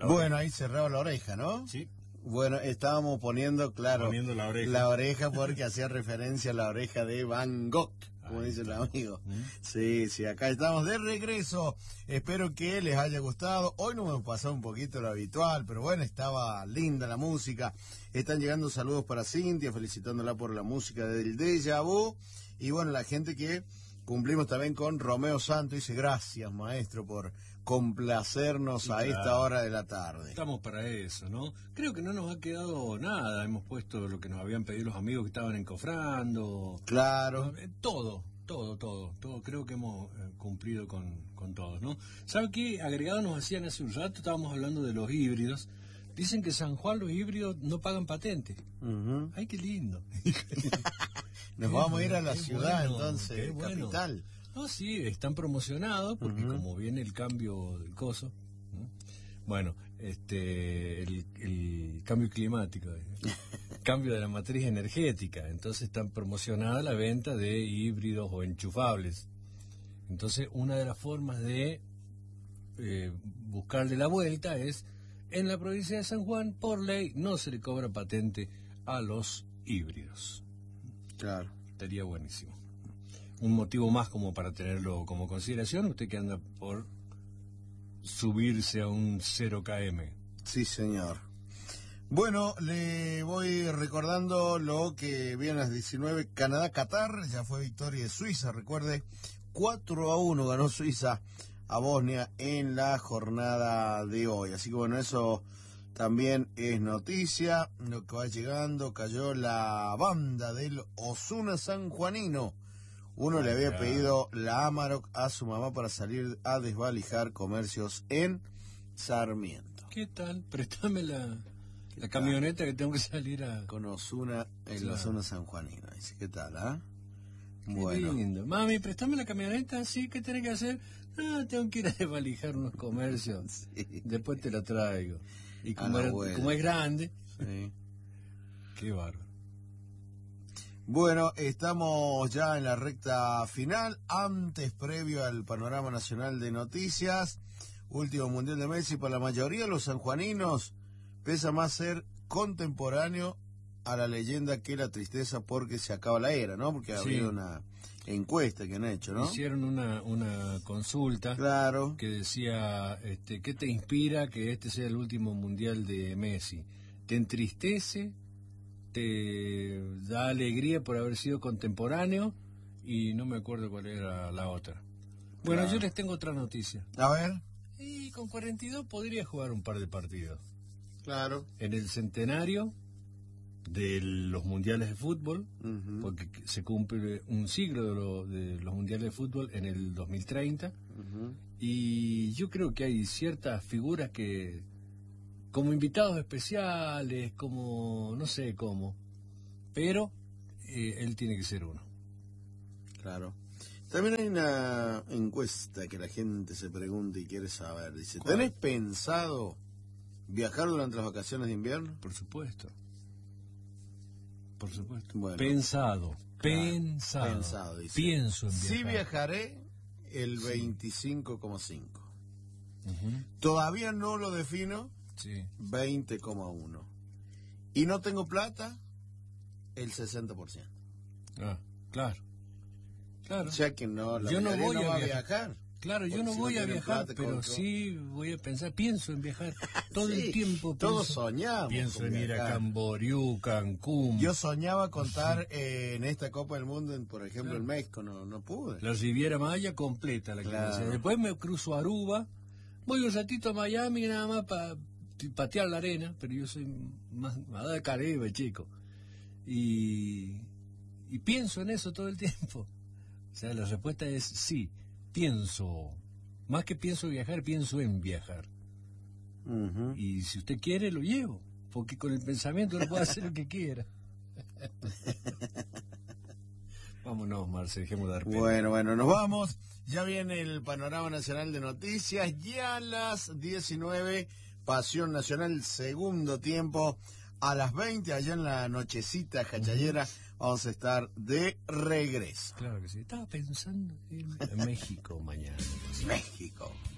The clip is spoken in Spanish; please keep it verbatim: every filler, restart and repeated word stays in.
La bueno, oreja. ahí cerraba la oreja, ¿no? Sí. Bueno, estábamos poniendo, claro, Poniendo la oreja. la oreja porque hacía referencia a la oreja de Van Gogh, como Ahí dice el está. amigo. ¿Mm? Sí, sí, acá estamos de regreso. Espero que les haya gustado. Hoy no hemos pasado un poquito lo habitual, pero bueno, estaba linda la música. Están llegando saludos para Cintia, felicitándola por la música del Déjà Vu. Y bueno, la gente que cumplimos también con Romeo Santos. Dice, gracias, maestro, por complacernos Sí, a claro. esta hora de la tarde. Estamos para eso, ¿no? Creo que no nos ha quedado nada. Hemos puesto lo que nos habían pedido los amigos que estaban encofrando. Claro. Eh, Todo, todo, todo. todo. Creo que hemos eh, cumplido con, con todos, ¿no? ¿Sabe qué agregado nos hacían hace un rato? Estábamos hablando de los híbridos. Dicen que San Juan los híbridos no pagan patente. Ujú. Ay, qué lindo. Nos vamos a ir a la Qué ciudad, bueno, entonces, qué bueno. capital. No, sí, están promocionados porque Ujú. como viene el cambio del coso, ¿no? Bueno, este, el, el cambio climático, el cambio de la matriz energética, entonces están promocionada la venta de híbridos o enchufables. Entonces, una de las formas de eh, buscarle la vuelta es, en la provincia de San Juan, por ley, no se le cobra patente a los híbridos. Claro. Estaría buenísimo. Un motivo más como para tenerlo como consideración, usted que anda por subirse a un cero kilómetros. Sí, señor. Bueno, le voy recordando lo que viene a las diecinueve, Canadá-Qatar, ya fue victoria de Suiza, recuerde, cuatro a uno ganó Suiza a Bosnia en la jornada de hoy. Así que bueno, eso también es noticia. Lo que va llegando, cayó la banda del Osuna sanjuanino. Uno le había Ya. pedido la Amarok a su mamá para salir a desvalijar comercios en Sarmiento. ¿Qué tal? Préstame la, la camioneta que tengo que salir a... Con Osuna, el Claro. Osuna sanjuanino. Dice, ¿qué tal, ah? Qué Bueno. lindo. Mami, préstame la camioneta, ¿sí? ¿Qué tenés que hacer? Ah, tengo que ir a desvalijar unos comercios. Sí. Después te la traigo. Y A como, la era- abuela. como es grande, Sí. qué bárbaro. Bueno, estamos ya en la recta final, antes previo al panorama nacional de noticias, último mundial de Messi. Para la mayoría de los sanjuaninos pesa más ser contemporáneo a la leyenda que la tristeza porque se acaba la era, ¿no? Porque ha Sí. habido una encuesta que han hecho, ¿no? Hicieron una, una consulta Claro. que decía, este, ¿qué te inspira que este sea el último mundial de Messi? ¿Te entristece? ¿Te da alegría por haber sido contemporáneo? Y no me acuerdo cuál era la otra. Bueno, Claro. yo les tengo otra noticia. A ver. Y con cuarenta y dos podría jugar un par de partidos. Claro. En el centenario de los mundiales de fútbol, Ujú. porque se cumple un siglo de, lo- de los mundiales de fútbol en el dos mil treinta. Ujú. Y yo creo que hay ciertas figuras que, como invitados especiales, como no sé cómo, pero eh, él tiene que ser uno. Claro. También hay una encuesta que la gente se pregunta y quiere saber. Dice, ¿Cuál? ¿tenés pensado viajar durante las vacaciones de invierno? Por supuesto. Por supuesto. Bueno. Pensado. Claro, Pensado. pensado, dice. Pienso en viajar. Sí viajaré el Sí. veinticinco coma cinco. Ujú. Todavía no lo defino, Sí. veinte coma uno. Y no tengo plata, el sesenta por ciento. Ah, claro. Claro. O sea que no, la Yo no mayoría voy no a va a viajar. viajar. Claro, yo Porque no si voy no a tienen viajar, plata, pero ¿cómo? sí voy a pensar, pienso en viajar. Todo Sí, el tiempo todos pienso, soñamos pienso con en ir a viajar. Camboriú, Cancún. Yo soñaba contar eh, en esta Copa del Mundo, en, por ejemplo, Claro. en México, no, no pude. La Riviera Maya completa la Claro. clase. Después me cruzo a Aruba, voy un ratito a Miami nada más para patear la arena, pero yo soy más, más del Caribe, chico. Y, y pienso en eso todo el tiempo. O sea, la respuesta es sí, pienso. Más que pienso viajar, pienso en viajar. Ujú. Y si usted quiere, lo llevo. Porque con el pensamiento uno puede hacer lo que quiera. Vámonos, Marce, dejemos de dar pena. Bueno, bueno, nos vamos. Ya viene el panorama nacional de noticias. Ya a las diecinueve, Pasión Nacional, segundo tiempo. A las veinte, allá en la nochecita jachayera, vamos a estar de regreso. Claro que sí. Estaba pensando en México mañana. México.